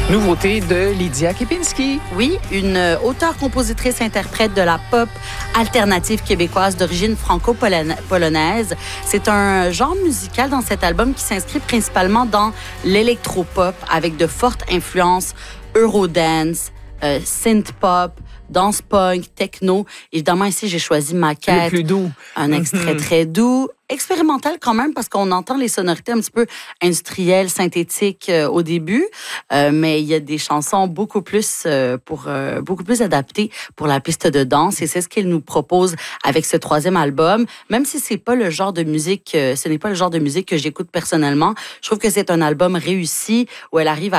Nouveauté de Lydia Kepinski. Oui, une auteure-compositrice-interprète de la pop alternative québécoise d'origine franco-polonaise. C'est un genre musical dans cet album qui s'inscrit principalement dans l'électropop avec de fortes influences eurodance, synth-pop, danse punk, techno. Évidemment, ici, j'ai choisi Maquette. Le plus doux. Un extrait très doux, expérimental quand même, parce qu'on entend les sonorités un petit peu industrielles, synthétiques au début, mais il y a des chansons beaucoup plus adaptées pour la piste de danse, et c'est ce qu'il nous propose avec ce troisième album. Même si c'est pas le genre de musique, ce n'est pas le genre de musique que j'écoute personnellement, je trouve que c'est un album réussi où elle arrive à